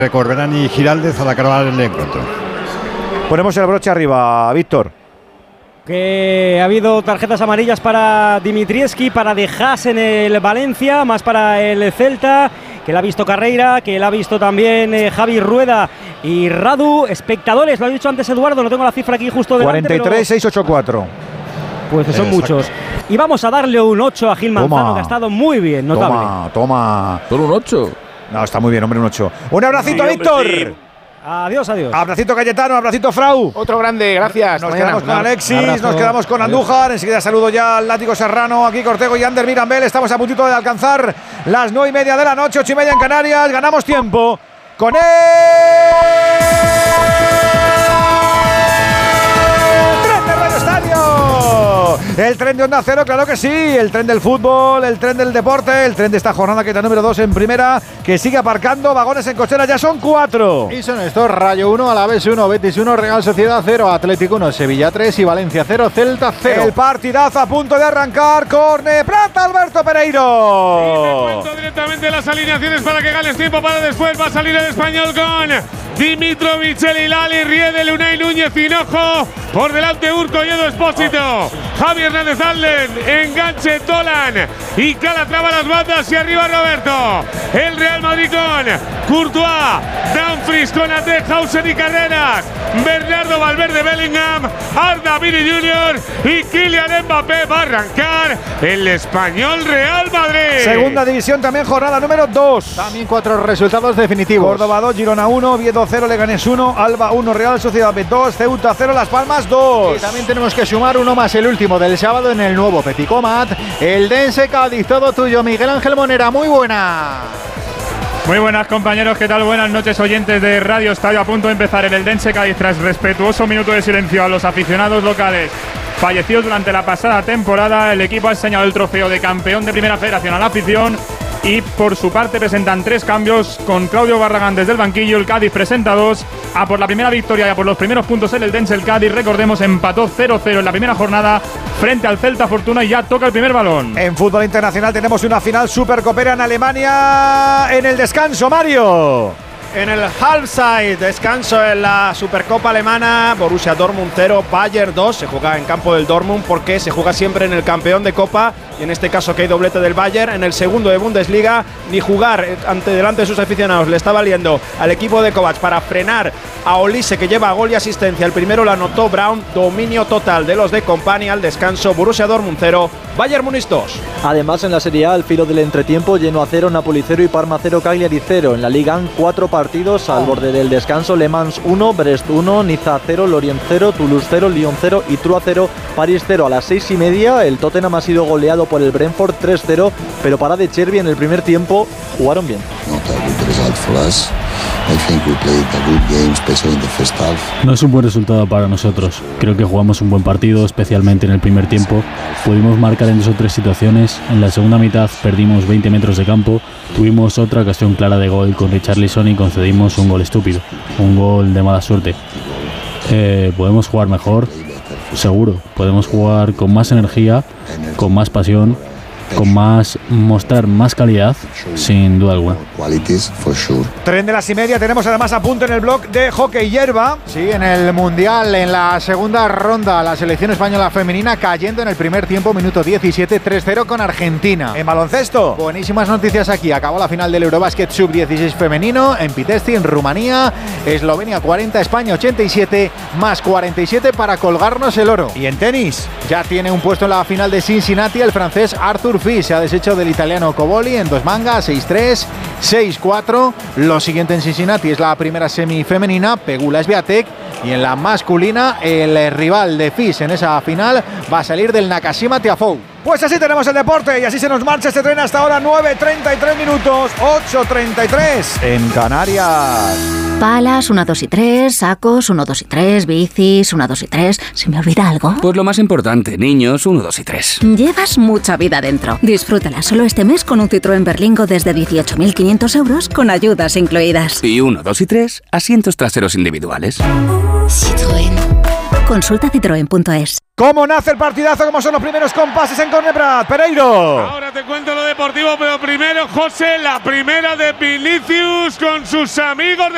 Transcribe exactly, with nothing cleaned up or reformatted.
Corberán y Giraldez al acabar el encuentro. Ponemos el broche arriba, Víctor. Que ha habido tarjetas amarillas para Dimitrievski, para De Haas en el Valencia, más para el Celta, que la ha visto Carreira, que la ha visto también eh, Javi Rueda y Radu. Espectadores, lo ha dicho antes Eduardo, no tengo la cifra aquí justo delante. cuarenta y tres, seiscientos ochenta y cuatro. Pues que son Exacto. muchos. Y vamos a darle un ocho a Gil Manzano, toma, que ha estado muy bien, notable. Toma, toma. ¿Solo un ocho? No, está muy bien, hombre, un ocho. Un abracito, sí, Víctor. Sí. Adiós, adiós. Abracito Cayetano, abracito Frau. Otro grande, gracias. Nos Mañana. quedamos con Alexis, Abrazo. nos quedamos con Andújar. Enseguida saludo ya al Látigo Serrano, aquí Cortego y Ander Mirambel. Estamos a puntito de alcanzar las nueve y media de la noche, ocho y media en Canarias. Ganamos tiempo con él. El tren de Onda Cero, claro que sí. El tren del fútbol, el tren del deporte, el tren de esta jornada que es la número dos en primera, que sigue aparcando vagones en cochera. Ya son cuatro. Y son estos: Rayo uno, Alavés uno, Betis uno, Real Sociedad cero, Atlético uno, Sevilla tres y Valencia cero, Celta cero. El partidazo a punto de arrancar. Corne plata, Alberto Pereiro. Y te cuento directamente las alineaciones para que ganes tiempo para después. Va a salir el Español con Dimitrovic, El Hilali, Riedel, Unai Núñez, Hinojo. Por delante Urco y Edu Expósito. Javi Hernández Alden, enganche Dolan y Calatrava las bandas y arriba Roberto. El Real Madrid con Courtois, Dumfries con Ate, Hausen y Carreras, Bernardo Valverde, Bellingham, Arda Vini junior y Kylian Mbappé. Va a arrancar el Español Real Madrid. Segunda división también, jornada número dos. También cuatro resultados definitivos. Córdoba dos, Girona uno, Oviedo cero, Leganés uno, Alba uno, Real Sociedad B dos, Ceuta cero, Las Palmas dos. Y también tenemos que sumar uno más, el último del sábado en el nuevo Petit Comat, el Dense Cádiz. Todo tuyo, Miguel Ángel Monera. Muy buena. Muy buenas, compañeros, ¿qué tal? Buenas noches, oyentes de Radio Estadio. A punto de empezar en el Dense Cádiz tras respetuoso minuto de silencio a los aficionados locales fallecidos durante la pasada temporada. El equipo ha enseñado el trofeo de campeón de Primera Federación a la afición y por su parte presentan tres cambios con Claudio Barragán desde el banquillo. El Cádiz presenta dos. A por la primera victoria y a por los primeros puntos en el Dense. El Cádiz, recordemos, empató cero cero en la primera jornada frente al Celta Fortuna y ya toca el primer balón. En fútbol internacional tenemos una final supercopera en Alemania en el descanso, Mario. En el Halbzeit, descanso en la Supercopa Alemana, Borussia Dortmund cero, Bayern dos, se juega en campo del Dortmund porque se juega siempre en el campeón de Copa y en este caso que hay doblete del Bayern. En el segundo de Bundesliga, ni jugar ante delante de sus aficionados le está valiendo al equipo de Kovac para frenar a Olise, que lleva gol y asistencia. El primero lo anotó Braun, dominio total de los de Company. Al descanso, Borussia Dortmund cero, Bayern Múnich dos. Además, en la Serie A, al filo del entretiempo, Genoa cero, Napoli cero y Parma cero, Cagliari cero. En la Liga A, cuatro partidos al borde del descanso: Le Mans uno, Brest uno, Niza cero, Lorient cero, Toulouse cero, Lyon cero y Troyes cero, París cero. A las seis y media, el Tottenham ha sido goleado por el Brentford tres cero, pero para De Chervi en el primer tiempo jugaron bien. No es un buen resultado para nosotros. Creo que jugamos un buen partido, especialmente en el primer tiempo. Pudimos marcar en dos o tres situaciones. En la segunda mitad perdimos veinte metros de campo. Tuvimos otra ocasión clara de gol con Richarlison y concedimos un gol estúpido. Un gol de mala suerte. Eh, ¿Podemos jugar mejor? Seguro. Podemos jugar con más energía, con más pasión, con más, mostrar más calidad, sin duda alguna. Tren de las y media, tenemos además a punto en el blog de hockey hierba. Sí, en el Mundial, en la segunda ronda, la selección española femenina cayendo en el primer tiempo, minuto diecisiete, tres cero con Argentina. En baloncesto, buenísimas noticias aquí. Acabó la final del Eurobasket sub dieciséis femenino en Pitești, en Rumanía. Eslovenia cuarenta, España ochenta y siete, más cuarenta y siete para colgarnos el oro. Y en tenis, ya tiene un puesto en la final de Cincinnati el francés Arthur Fils. Se ha deshecho del italiano Coboli en dos mangas, seis tres, seis cuatro. Lo siguiente en Cincinnati es la primera semifemenina, Pegula Swiatek. Y en la masculina, el rival de Fils en esa final va a salir del Nakashima Tiafoe. Pues así tenemos el deporte y así se nos marcha este tren hasta ahora, nueve treinta y tres minutos, ocho treinta y tres en Canarias. Palas, uno, dos y tres, sacos, uno, dos y tres, bicis, uno, dos y tres. ¿Se me olvida algo? Pues lo más importante, niños, uno, dos y tres. Llevas mucha vida dentro. Disfrútala solo este mes con un Citroën Berlingo desde dieciocho mil quinientos euros con ayudas incluidas. Y uno, dos y tres, asientos traseros individuales. Citroën. Consulta citroen punto es. ¿Cómo nace el partidazo? ¿Cómo son los primeros compases en Cornebrat? Pereiro. Ahora te cuento lo deportivo, pero primero, José, la primera de Vinicius con sus amigos de